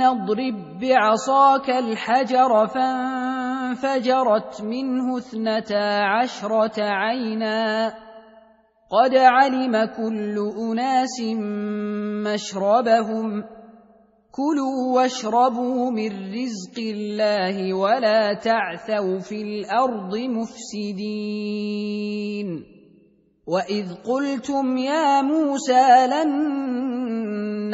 اضرب بعصاك الحجر فانفجرت منه 12 عينا قد علم كل أناس مشربهم كلوا واشربوا من رزق الله ولا تعثوا في الأرض مفسدين وإذ قلتم يا موسى لن